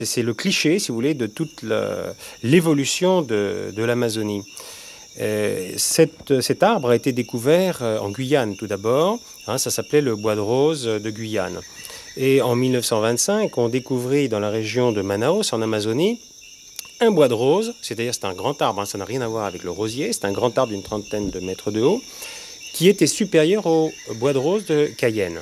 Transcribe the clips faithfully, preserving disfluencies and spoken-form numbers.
C'est le cliché, si vous voulez, de toute l'évolution de, de l'Amazonie. Euh, cette, cet arbre a été découvert en Guyane tout d'abord, hein, ça s'appelait le bois de rose de Guyane. Et en mille neuf cent vingt-cinq, on découvrit dans la région de Manaus, en Amazonie, un bois de rose, c'est-à-dire c'est un grand arbre, hein, ça n'a rien à voir avec le rosier, c'est un grand arbre d'une trentaine de mètres de haut, qui était supérieur au bois de rose de Cayenne.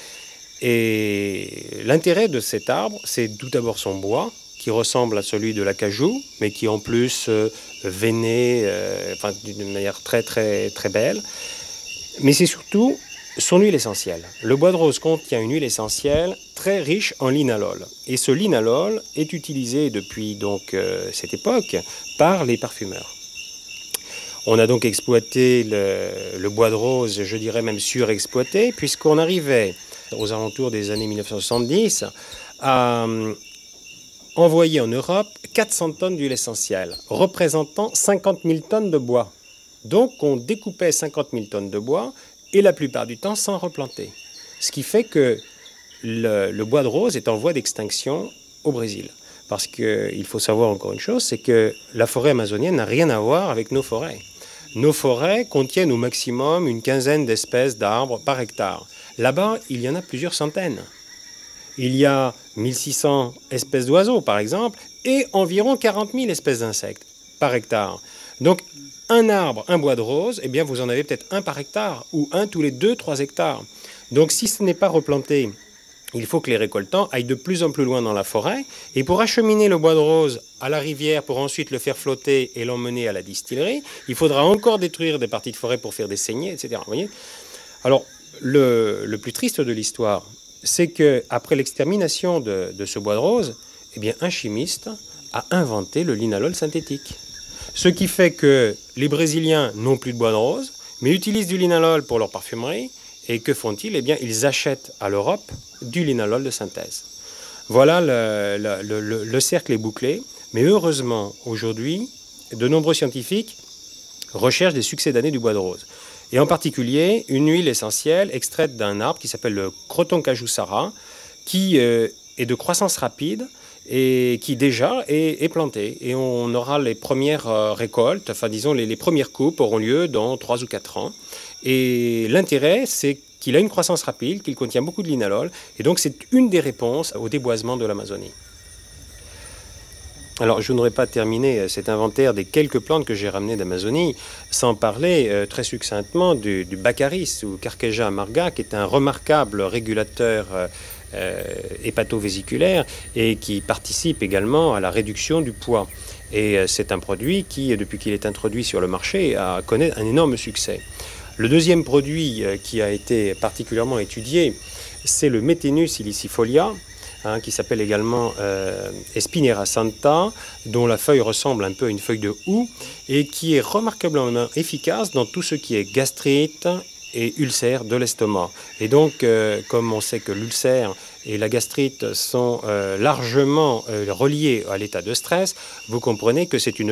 Et l'intérêt de cet arbre, c'est tout d'abord son bois, qui ressemble à celui de l'acajou, mais qui en plus euh, veiné, euh, enfin, d'une manière très très très belle. Mais c'est surtout son huile essentielle. Le bois de rose contient une huile essentielle très riche en linalol. Et ce linalol est utilisé depuis donc euh, cette époque par les parfumeurs. On a donc exploité le, le bois de rose, je dirais même surexploité, puisqu'on arrivait aux alentours des années mille neuf cent soixante-dix à envoyer en Europe quatre cents tonnes d'huile essentielle, représentant cinquante mille tonnes de bois. Donc on découpait cinquante mille tonnes de bois, et la plupart du temps sans replanter. Ce qui fait que le, le bois de rose est en voie d'extinction au Brésil. Parce qu'il faut savoir encore une chose, c'est que la forêt amazonienne n'a rien à voir avec nos forêts. Nos forêts contiennent au maximum une quinzaine d'espèces d'arbres par hectare. Là-bas, il y en a plusieurs centaines. Il y a mille six cents espèces d'oiseaux, par exemple, et environ quarante mille espèces d'insectes par hectare. Donc, un arbre, un bois de rose, eh bien, vous en avez peut-être un par hectare, ou un tous les deux, trois hectares. Donc, si ce n'est pas replanté, il faut que les récoltants aillent de plus en plus loin dans la forêt, et pour acheminer le bois de rose à la rivière, pour ensuite le faire flotter et l'emmener à la distillerie, il faudra encore détruire des parties de forêt pour faire des saignées, et cetera. Vous voyez ? Alors, le, le plus triste de l'histoire, c'est qu'après l'extermination de, de ce bois de rose, eh bien, un chimiste a inventé le linalol synthétique. Ce qui fait que les Brésiliens n'ont plus de bois de rose, mais utilisent du linalol pour leur parfumerie. Et que font-ils ? Eh bien, ils achètent à l'Europe du linalol de synthèse. Voilà, le, le, le, le cercle est bouclé. Mais heureusement, aujourd'hui, de nombreux scientifiques recherchent des succédanés du bois de rose. Et en particulier, une huile essentielle extraite d'un arbre qui s'appelle le Croton cajussara, qui euh, est de croissance rapide et qui déjà est, est planté. Et on aura les premières euh, récoltes, enfin disons les, les premières coupes auront lieu dans trois ou quatre ans. Et l'intérêt, c'est qu'il a une croissance rapide, qu'il contient beaucoup de linalol, et donc c'est une des réponses au déboisement de l'Amazonie. Alors, je n'aurais pas terminé cet inventaire des quelques plantes que j'ai ramenées d'Amazonie sans parler euh, très succinctement du, du Baccharis ou Carkeja amarga, qui est un remarquable régulateur euh, euh, hépatovésiculaire et qui participe également à la réduction du poids. Et euh, c'est un produit qui, depuis qu'il est introduit sur le marché, a, connaît un énorme succès. Le deuxième produit euh, qui a été particulièrement étudié, c'est le Methenus ilicifolia, Hein, qui s'appelle également euh, Espinera santa, dont la feuille ressemble un peu à une feuille de houx, et qui est remarquablement efficace dans tout ce qui est gastrite et ulcère de l'estomac. Et donc, euh, comme on sait que l'ulcère et la gastrite sont euh, largement euh, reliés à l'état de stress, vous comprenez que c'est une